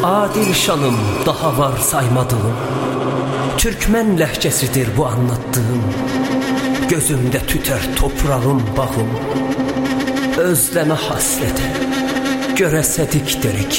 adil şanım daha var saymadığım. Türkmen lehçesidir bu anlattığım. Gözümde tüter toprağım bağım. Özleme hasrete, görese dikdirik